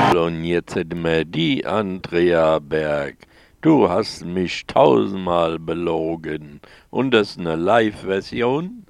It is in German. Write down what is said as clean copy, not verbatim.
Und jetzt hätte mir die Andrea Berg. Du hast mich tausendmal belogen. Und das ist eine Live-Version?